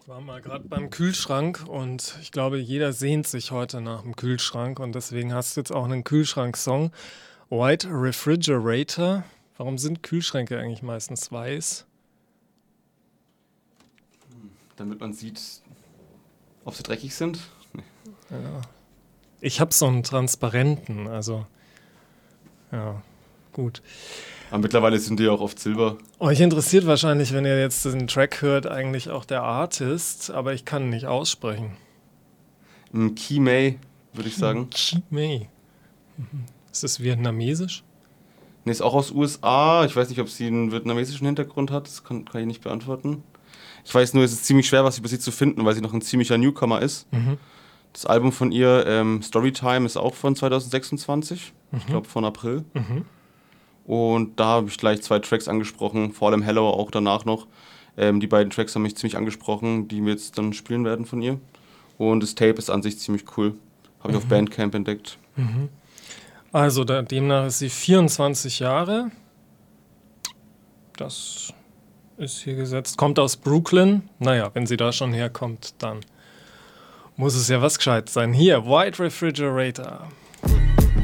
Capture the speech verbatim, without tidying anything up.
Ich war mal gerade beim Kühlschrank und ich glaube, jeder sehnt sich heute nach dem Kühlschrank und deswegen hast du jetzt auch einen Kühlschrank-Song. White Refrigerator. Warum sind Kühlschränke eigentlich meistens weiß? Damit man sieht, ob sie dreckig sind. Ja. Ich habe so einen transparenten, also ja, gut. Aber mittlerweile sind die auch oft silber. Euch interessiert wahrscheinlich, wenn ihr jetzt den Track hört, eigentlich auch der Artist, aber ich kann ihn nicht aussprechen. Ein Kimei, würde ich sagen. Kimei. Ist das vietnamesisch? Ne, ist auch aus U S A. Ich weiß nicht, ob sie einen vietnamesischen Hintergrund hat. Das kann, kann ich nicht beantworten. Ich weiß nur, es ist ziemlich schwer, was über sie zu finden, weil sie noch ein ziemlicher Newcomer ist. Mhm. Das Album von ihr, ähm, Storytime, ist auch von zwanzig sechsundzwanzig. Mhm. Ich glaube, von April. Mhm. Und da habe ich gleich zwei Tracks angesprochen, vor allem Hello auch danach noch. Ähm, die beiden Tracks haben mich ziemlich angesprochen, die wir jetzt dann spielen werden von ihr. Und das Tape ist an sich ziemlich cool. Habe ich Mhm. auf Bandcamp entdeckt. Mhm. Also da, demnach ist sie vierundzwanzig Jahre. Das ist hier gesetzt. Kommt aus Brooklyn. Naja, wenn sie da schon herkommt, dann muss es ja was Gescheites sein. Hier, White Refrigerator.